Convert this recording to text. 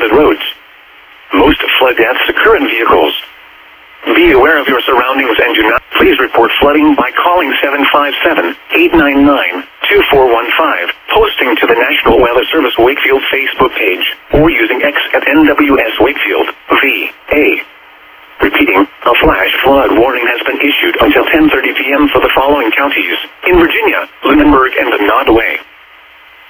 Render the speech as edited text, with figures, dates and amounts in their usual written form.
congested roads. Most flood deaths occur in vehicles. Be aware of your surroundings and do not. Please report flooding by calling 757-899-2415, posting to the National Weather Service Wakefield Facebook page, or using X at NWS Wakefield, VA. Repeating, a flash flood warning has been issued until 10:30 p.m. for the following counties: in Virginia, Lunenburg and Nodaway.